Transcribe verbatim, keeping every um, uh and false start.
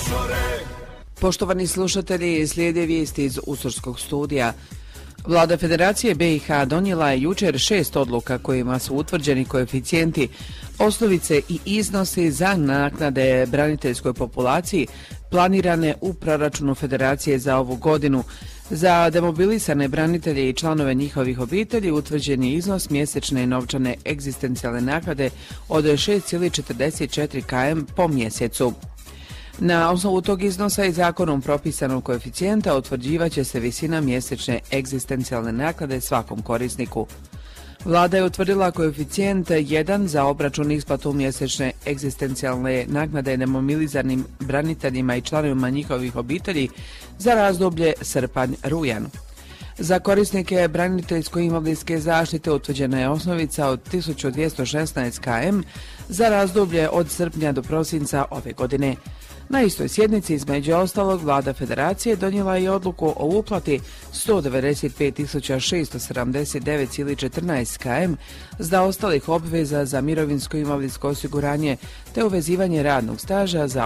Poštovani slušatelji, slijede vijesti iz Usorskog studija. Vlada Federacije B i H donijela je jučer šest odluka kojima su utvrđeni koeficijenti, osnovice i iznosi za naknade braniteljskoj populaciji planirane u proračunu Federacije za ovu godinu. Za demobilisane branitelje i članove njihovih obitelji utvrđen je iznos mjesečne novčane egzistencijalne naknade od šest zarez četrdeset četiri km po mjesecu. Na osnovu tog iznosa i zakonom propisanog koeficijenta utvrđivaće se visina mjesečne egzistencijalne naknade svakom korisniku. Vlada je utvrdila koeficijent jedan za obračun isplatu mjesečne egzistencijalne naknade demobilizanim braniteljima i članovima njihovih obitelji za razdoblje srpanj-rujan. Za korisnike braniteljsko-invalidske zaštite utvrđena je osnovica od tisuću dvjesto šesnaest km za razdoblje od srpnja do prosinca ove godine. Na istoj sjednici, između ostalog, Vlada Federacije donijela je odluku o uplati sto devedeset pet tisuća šesto sedamdeset devet zarez četrnaest km za ostalih obveza za mirovinsko-invalidsko osiguranje te uvezivanje radnog staža za